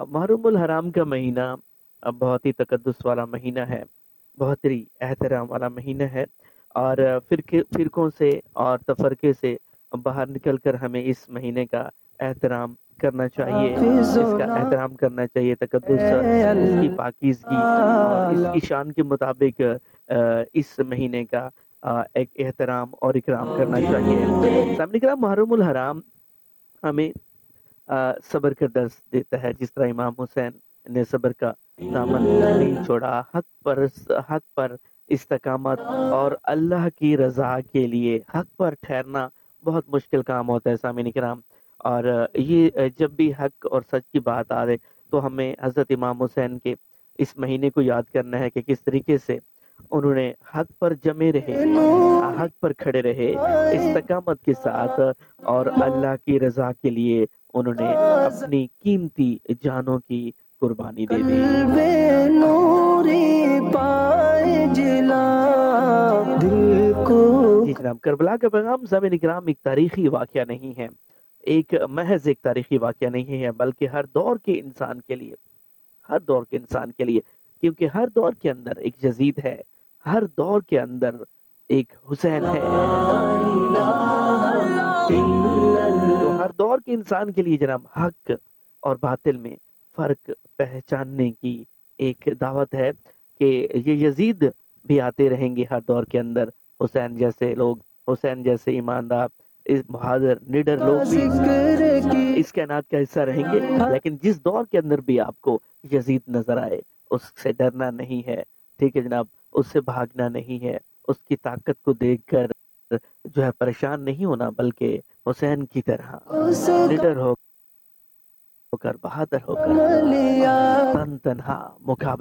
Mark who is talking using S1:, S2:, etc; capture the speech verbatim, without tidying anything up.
S1: محرم الحرام کا مہینہ اب بہت ہی تقدس والا مہینہ ہے، بہت ہی احترام والا مہینہ ہے، اور فرقے فرقوں سے اور تفرقے سے باہر نکل کر ہمیں اس مہینے کا احترام کرنا چاہیے، اس کا احترام کرنا چاہیے، تقدس، اس کی پاکیزگی اور اس کی شان کے مطابق اس مہینے کا ایک احترام اور اکرام کرنا چاہیے۔ سامعین کرام، محرم الحرام ہمیں صبر کا درس دیتا ہے، جس طرح امام حسین نے صبر کا دامن نہیں چھوڑا، حق پر حق پر استقامت اور اللہ کی رضا کے لیے حق پر ٹھہرنا بہت مشکل کام ہوتا ہے سامعین کرام، اور یہ جب بھی حق اور سچ کی بات آ رہے تو ہمیں حضرت امام حسین کے اس مہینے کو یاد کرنا ہے کہ کس طریقے سے انہوں نے حق پر جمے رہے، حق پر کھڑے رہے استقامت کے ساتھ، اور اللہ کی رضا کے لیے انہوں نے اپنی قیمتی جانوں کی قربانی دے دی۔ جی جناب، کربلا کا پیغام سامعین کرام ایک تاریخی واقعہ نہیں ہے، ایک محض ایک تاریخی واقعہ نہیں ہے، بلکہ ہر دور کے انسان کے لیے ہر دور کے انسان کے لیے کیونکہ ہر دور کے اندر ایک یزید ہے، ہر دور کے اندر ایک حسین ہے، تو ہر دور کے انسان کے لیے جناب حق اور باطل میں فرق پہچاننے کی ایک دعوت ہے کہ یہ یزید بھی آتے رہیں گے ہر دور کے اندر، حسین جیسے لوگ، حسین جیسے ایماندار، اس بہادر نڈر لوگ بھی اس کائنات کا حصہ رہیں گے، لیکن جس دور کے اندر بھی آپ کو یزید نظر آئے اس سے ڈرنا نہیں ہے، ٹھیک ہے جناب، اس سے بھاگنا نہیں ہے، اس کی طاقت کو دیکھ کر جو ہے پریشان نہیں ہونا، بلکہ حسین کی طرح نڈر ہو کر، بہادر ہو کر تن تنہا مقابلہ